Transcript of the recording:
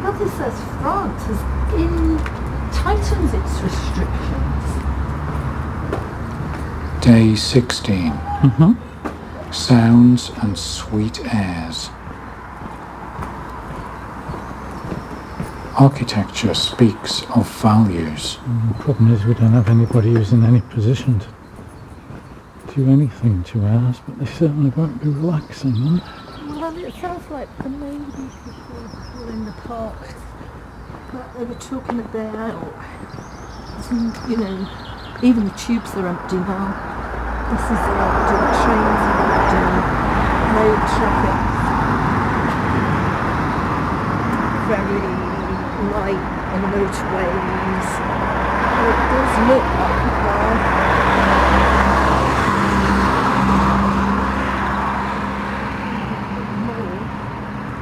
other says France tightens its restrictions. Day 16. Sounds and sweet airs. Architecture speaks of values. The problem is we don't have anybody who's in any position to do anything to ours, but they certainly won't be relaxing, huh? Well, it sounds like there may be people in the park, but they were talking about, you know, even the tubes are empty now. Buses are empty, the trains are empty, road traffic very light on the motorways. It does look like people are